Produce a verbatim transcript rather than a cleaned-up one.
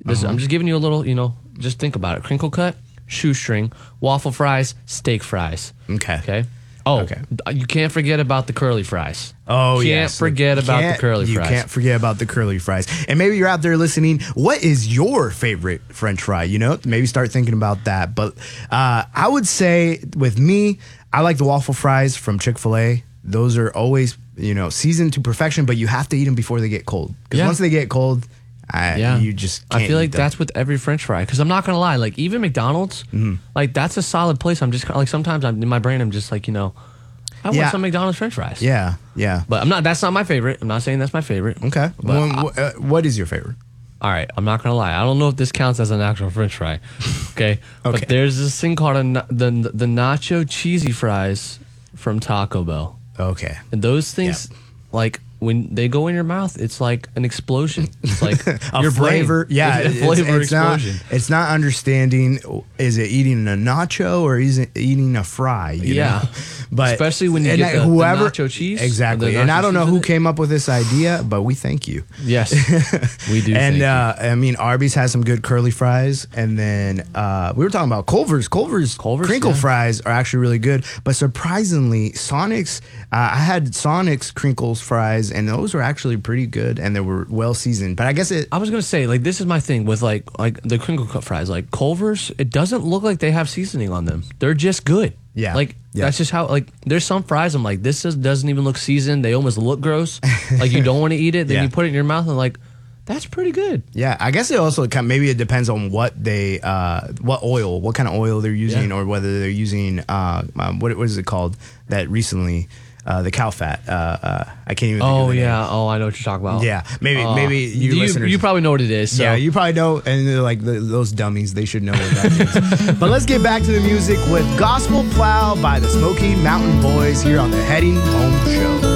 This, Uh-huh. I'm just giving you a little, you know, just think about it. Crinkle cut, shoestring, waffle fries, steak fries. Okay. Okay. Oh, Okay. you can't forget about the curly fries. Oh, can't yes. forget You about the can't- curly you fries. You can't forget about the curly fries. And maybe you're out there listening. What is your favorite French fry? You know, maybe start thinking about that. But uh, I would say with me, I like the waffle fries from Chick-fil-A. Those are always, you know, seasoned to perfection, but you have to eat them before they get cold. Because Yeah. once they get cold, I, Yeah, you just can't I feel eat like them. that's with every French fry. Because I'm not gonna lie, like even McDonald's, Mm-hmm. like that's a solid place. I'm just kinda- like sometimes I'm in my brain. I'm just like you know, I Yeah. want some McDonald's French fries. Yeah, yeah. But I'm not. That's not my favorite. I'm not saying that's my favorite. Okay. But Well, I- wh- uh, what is your favorite? all right, I'm not gonna lie. I don't know if this counts as an actual French fry. Okay. Okay. But there's this thing called a, na- the the nacho cheesy fries from Taco Bell, Okay. and those things, like when they go in your mouth, it's like an explosion. It's like A your brain. flavor, yeah, It's a it's, flavor it's not. explosion. It's not understanding. Is it eating a nacho or is it eating a fry? You Yeah. know? But Especially when you and get I- the- the nacho cheese, exactly. the And I nacho don't know cheese who in it. came up with this idea, but we thank you. Yes, we do. And thank you. uh, I mean, Arby's has some good curly fries, and then uh, we were talking about Culver's. Culver's, Culver's, crinkle yeah. fries are actually really good, but surprisingly, Sonic's. Uh, I had Sonic's crinkles fries, and those were actually pretty good, and they were well seasoned. But I guess it. I was gonna say, like, this is my thing with like like the crinkle cut fries, like Culver's. It doesn't look like they have seasoning on them. They're just good. Yeah. Like Yeah. that's just how. Like, there's some fries I'm like, this is, doesn't even look seasoned. They almost look gross. Like you don't want to eat it. Then Yeah. you put it in your mouth and like, that's pretty good. Yeah, I guess it also kind maybe it depends on what they uh, what oil, what kind of oil they're using, Yeah. or whether they're using uh, um, what what is it called that recently uh, the cow fat. Uh, uh, I can't even. Think Oh of the name. yeah. Oh, I know what you're talking about. Yeah, maybe Uh, maybe you, you, listeners. you probably know what it is. So. Yeah, you probably know, and they're like the, those dummies, they should know what that means. But let's get back to the music with Gospel Plow by the Smoky Mountain Boys here on the Heading Home Show.